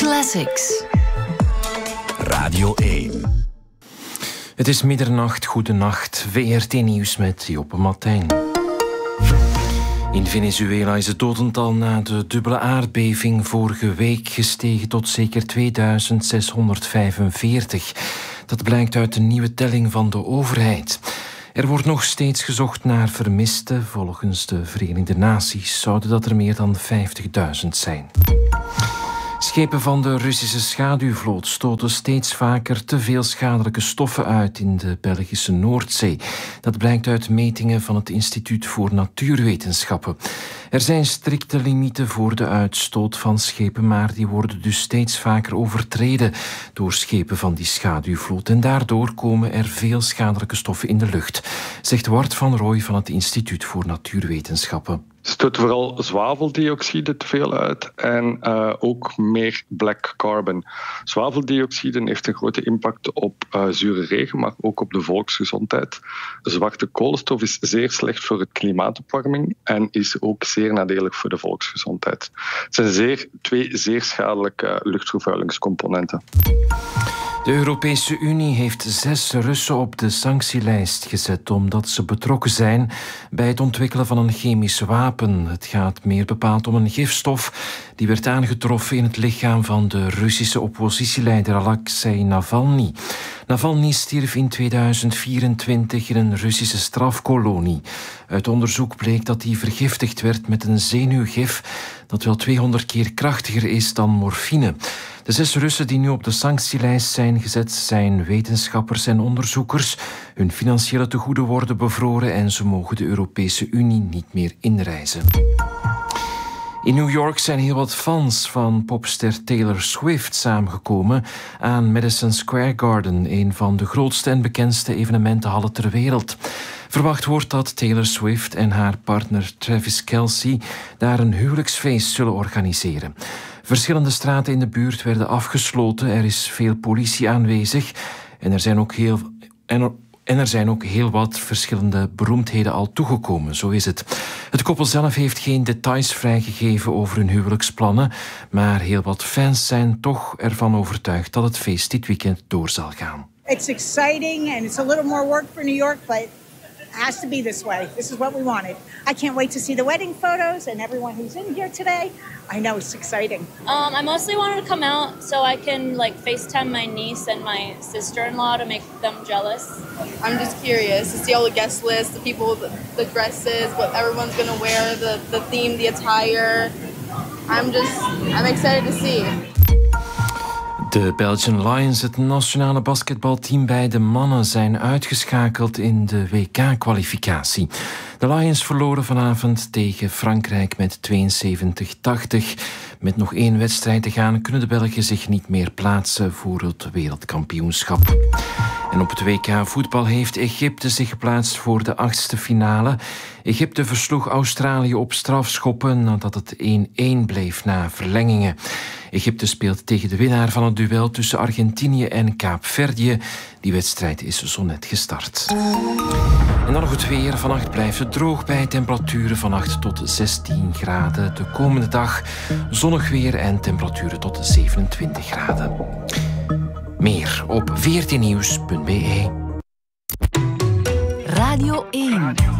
Classics. Radio 1. Het is middernacht, goedenacht. VRT Nieuws met Joppe Martijn. In Venezuela is het dodental na de dubbele aardbeving vorige week gestegen tot zeker 2645. Dat blijkt uit een nieuwe telling van de overheid. Er wordt nog steeds gezocht naar vermisten. Volgens de Verenigde Naties zouden dat er meer dan 50.000 zijn. Schepen van de Russische schaduwvloot stoten steeds vaker te veel schadelijke stoffen uit in de Belgische Noordzee. Dat blijkt uit metingen van het Instituut voor Natuurwetenschappen. Er zijn strikte limieten voor de uitstoot van schepen, maar die worden dus steeds vaker overtreden door schepen van die schaduwvloot. En daardoor komen er veel schadelijke stoffen in de lucht, zegt Wart van Rooij van het Instituut voor Natuurwetenschappen. Stoot vooral zwaveldioxide te veel uit en ook meer black carbon. Zwaveldioxide heeft een grote impact op zure regen, maar ook op de volksgezondheid. Zwarte koolstof is zeer slecht voor het klimaatopwarming en is ook zeer nadelig voor de volksgezondheid. Het zijn twee zeer schadelijke luchtvervuilingscomponenten. De Europese Unie heeft 6 Russen op de sanctielijst gezet omdat ze betrokken zijn bij het ontwikkelen van een chemisch wapen. Het gaat meer bepaald om een gifstof die werd aangetroffen in het lichaam van de Russische oppositieleider Alexei Navalny. Navalny stierf in 2024 in een Russische strafkolonie. Uit onderzoek bleek dat hij vergiftigd werd met een zenuwgif dat wel 200 keer krachtiger is dan morfine. De 6 Russen die nu op de sanctielijst zijn gezet zijn wetenschappers en onderzoekers. Hun financiële tegoeden worden bevroren en ze mogen de Europese Unie niet meer inreizen. In New York zijn heel wat fans van popster Taylor Swift samengekomen aan Madison Square Garden, een van de grootste en bekendste evenementenhallen ter wereld. Verwacht wordt dat Taylor Swift en haar partner Travis Kelce daar een huwelijksfeest zullen organiseren. Verschillende straten in de buurt werden afgesloten, er is veel politie aanwezig en er zijn ook heel wat verschillende beroemdheden al toegekomen, zo is het. Het koppel zelf heeft geen details vrijgegeven over hun huwelijksplannen, maar heel wat fans zijn toch ervan overtuigd dat het feest dit weekend door zal gaan. It's exciting and it's a little more work for New York, but it has to be this way. This is what we wanted. I can't wait to see the wedding photos and everyone who's in here today. I know it's exciting. I mostly wanted to come out so I can FaceTime my niece and my sister-in-law to make them jealous. I'm just curious to see all the guest lists, the people, the dresses, what everyone's going to wear, the theme, the attire. I'm excited to see. De Belgian Lions, het nationale basketbalteam bij de mannen, zijn uitgeschakeld in de WK-kwalificatie. De Lions verloren vanavond tegen Frankrijk met 72-80. Met nog 1 wedstrijd te gaan kunnen de Belgen zich niet meer plaatsen voor het wereldkampioenschap. En op het WK voetbal heeft Egypte zich geplaatst voor de 8e finale. Egypte versloeg Australië op strafschoppen nadat het 1-1 bleef na verlengingen. Egypte speelt tegen de winnaar van het duel tussen Argentinië en Kaapverdië. Die wedstrijd is zo net gestart. En dan nog het weer. Vannacht blijft het droog bij temperaturen van 8 tot 16 graden. De komende dag zonnig weer en temperaturen tot 27 graden. Meer op vrtnieuws.be. Radio 1.